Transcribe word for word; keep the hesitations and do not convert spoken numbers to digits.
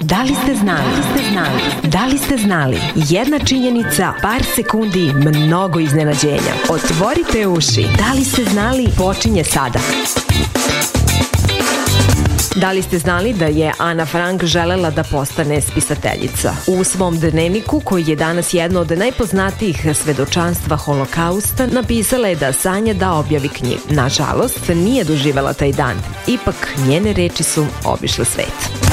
Da li ste znali? Da li ste znali? Da li ste znali? Jedna činjenica, par sekundi, mnogo iznenađenja. Otvorite uši. Da li ste znali? Počinje sada. Da li ste znali da je Ana Frank želela da postane spisateljica? U svom dnevniku, koji je danas jedno od najpoznatijih svedočanstva Holokausta, napisala je da sanja da objavi knjigu. Nažalost, nije doživela taj dan. Ipak, njene reči su obišle svet.